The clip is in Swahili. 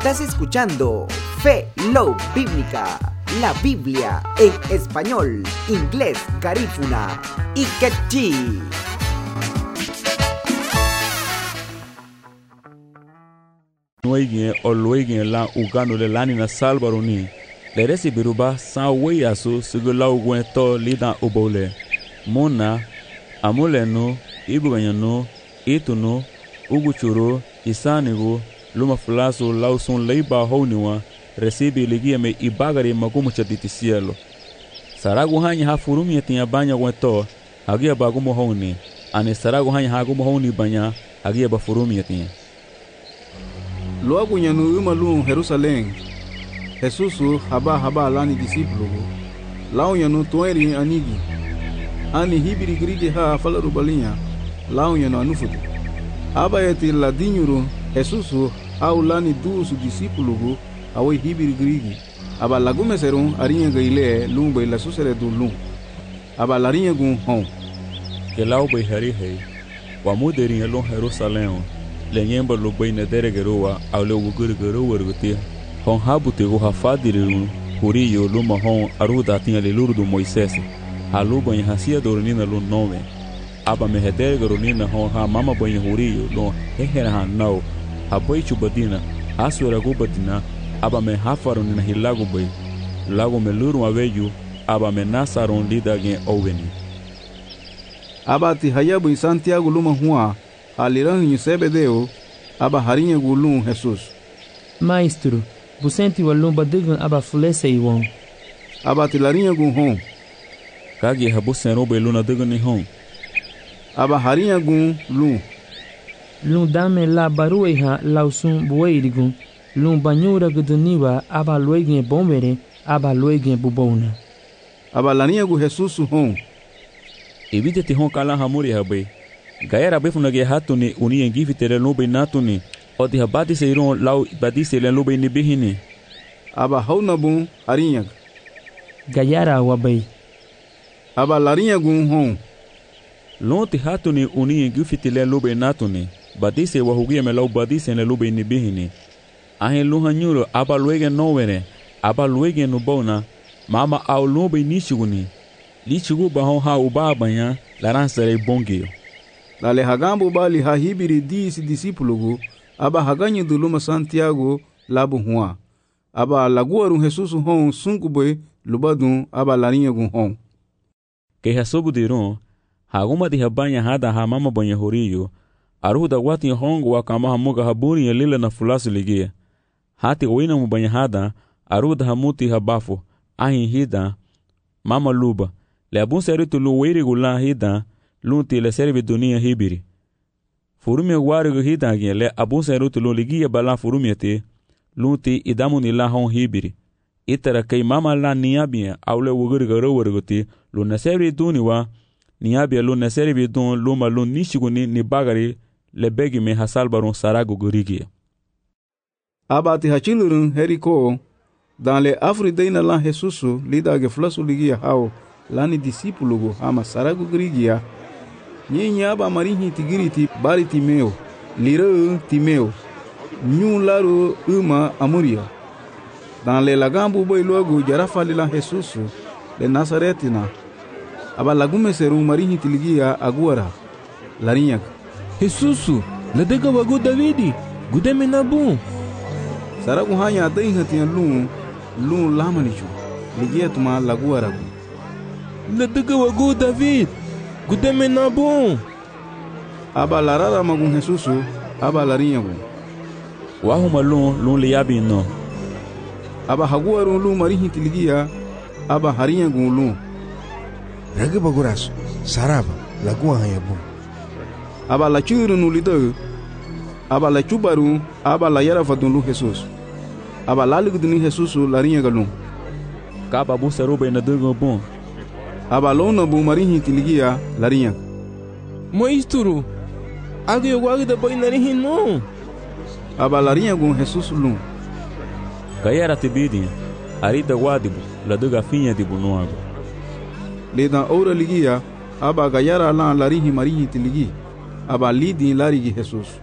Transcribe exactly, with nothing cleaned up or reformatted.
Estás escuchando Fe Love Bíblica, la Biblia en español, inglés, garífuna y quechí. Nuegen o luegen la ugano le lani na salbaroni. Le resi biruba sa weyasu sigulaw gwento lida ubole. Mona amulenu ibuganyanu itunu uguchuru isanigu luma fulasu lausun leiba honiwa recibe ligia me ibagari magumu chaditi cielo. Saragu hanya hafurumi tinha banya gwento agia bagumu honi. Ane saragu hanya hagumu honi banya agia bafurumi tinha. Logo nyanu uma lu Jerusalém. Jesusu haba haba lani discípulo. Lao nyanu toeri anigi. Ani hibiri grigi ha falaru balinha. Lao nyanu anufutu. Aba eti ladinyuru Jesusu au lani dusu discípulo awe hibiri grigi. Aba lagume serum arinha gaile lumba ila susere du lum. Aba larinha gun hon. Que lao bai hari hei. Wa muderinha lu Jerusalém. Lenyemba lubai na deregeroa au le wuguruguru wargutia hon habute go hafadiru huriyo luma hon aruda tinha le luru do Moisés haluba em hasia dornina lu nome aba me hedergero nina hon ha mama banho huriyo lo hehera hanau haboi chubadina asura gubadina aba me hafaron na hilago bai lago me luru aveju aba me nasaron lida gen oveni aba ti hayabu em Santiago luma hua aliran em Zebedeu, aba harinha gulum Jesus. Maestro, busenti walumba digan aba fulese iwon. Aba tilarinha gun hon. Kagi habusen be luna digan ni hon. Aba harinha gun lum. Lum dame la barueha lausun bueirigun. Lum banyura guduniwa aba luegen bombere aba luegen bubona. Aba larinha gun Jesus hon. Evite te hon kala hamuri habai. Gaera befuna ge hatuni uni engivi tere lube natuni o de habati seiron lau badise le lube ni bihini aba hauna bun arinha Gayara wabai aba larinha gun hon lonte hatuni uni engivi tere lube natuni badise wa hugia me lau badise le lube ni bihini ahen luhanyuro aba luege novere aba luege no bona mama au lube nishuguni lichugu bahon ha ubabanya laransere bongio Lale hagambo bali hahibiri disi discípulo aba haganyi duluma Santiago labu hua aba laguaru Jesus hon sunkube lubadun aba larinha gun hon que hasobu diron haguma di habanya hada hamama banya horiyo aruda wati hongo wakama hamuga habuni yalila na fulasu ligia hati oina mubanya hada aruda hamuti habafu ahin hida mama luba le abun seritu luwiri gula hida lunti le serve dunia hibiri furumia warigo hidangia le abusa rutu lo ligia bala furumia te lunti idamuni la hon hibiri itara kai mama la niabia aule wugurga rowergoti lo na serve duniwa niabia lo na serve don luma lo nishiguni ni bagari le begi me hasal baron sarago gorigia abati hachilurun heriko dans le afridaina la Jesusu lida ge flasu ligia hao lani discípulo ama sarago gorigia Nyinya aba marihi tigiriti bari timeo, lira timeo, nyu laro uma amuria. Dans le lagambu boy logo jarafa lila Jesus de Nazaretina. Aba lagume seru marihi tiligia aguara. Larinha. Jesus, la dega wago Davidi, gudeme nabu. Saragu hanya daiha tian lun, lun lamanichu. Ligia tuma laguara. La dega wago David. Gudeme na bom. Aba larara magun Jesus, aba larinha gun. Wahuma lun lun liabi no. Aba haguaru lun marihi tiligia, aba harinha gun lun. Raga baguraço, sarava, lagoa hanya bom. Aba la churu no lidau. Aba la chubaru, aba la yara fadun lu Jesus. Aba la liguduni Jesus larinha galun. Kaba busa roba na dugo bom. Aba lona bu marihi tiligia larinha. Moisturu, agi eu guardo da boi narihin no. Aba larinha gun Jesus lun. Gayara tibidi, arida wadibu, la duga finha de bunuago. Le dan ora ligia, aba gayara la larihi marihi tiligi. Aba lidi larigi Jesus.